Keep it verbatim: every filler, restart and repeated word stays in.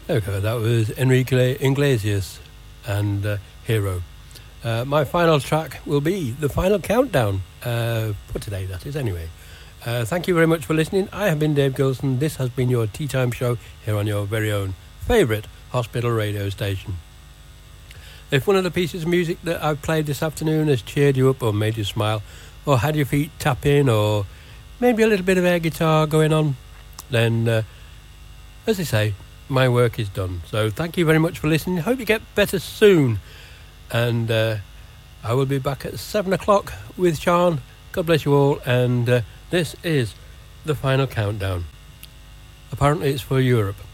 There we go, that was Enrique Iglesias and uh, Hero. Uh, my final track will be the final countdown uh, for today, that is, anyway. Uh, thank you very much for listening. I have been Dave Gilson. This has been your Tea Time Show here on your very own favourite hospital radio station. If one of the pieces of music that I've played this afternoon has cheered you up or made you smile or had your feet tapping or maybe a little bit of air guitar going on, then, uh, as they say, my work is done. So thank you very much for listening. Hope you get better soon. And uh, I will be back at seven o'clock with Sean. God bless you all. And uh, this is the final countdown. Apparently it's for Europe.